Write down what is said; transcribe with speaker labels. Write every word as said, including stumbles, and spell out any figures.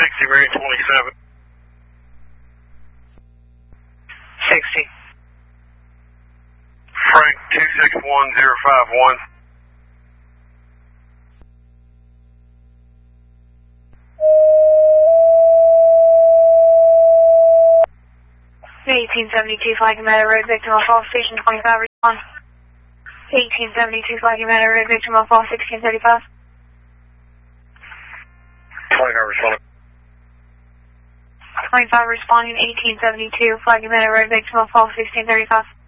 Speaker 1: sixty, Mary twenty-seven.
Speaker 2: sixty.
Speaker 1: Frank two six one zero five one.
Speaker 3: eighteen seventy-two, Flagging Meadow Road, victim of fall, station twenty-five, respond. eighteen seventy-two, Flagging Meadow Road, victim of fall, sixteen thirty-five.
Speaker 1: twenty-five responding.
Speaker 3: twenty-five responding, eighteen seventy-two, Flagging Meadow Road, victim of fall, sixteen thirty-five.